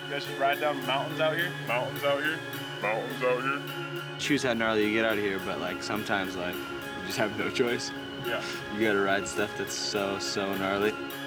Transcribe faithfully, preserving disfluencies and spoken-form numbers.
You guys just ride down mountains out here? Mountains out here? Mountains out here? Choose how gnarly you get out here, but like sometimes like you just have no choice. Yeah. You gotta ride stuff that's so, so gnarly.